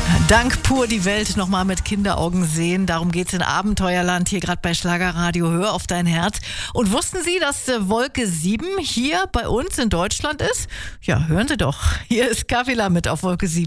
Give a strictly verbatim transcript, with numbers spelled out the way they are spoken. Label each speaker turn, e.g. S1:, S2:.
S1: Dank pur die Welt nochmal mit Kinderaugen sehen. Darum geht's in Abenteuerland hier gerade bei Schlagerradio. Hör auf dein Herz. Und wussten Sie, dass äh, Wolke sieben hier bei uns in Deutschland ist? Ja, hören Sie doch. Hier ist Kavila mit auf Wolke sieben.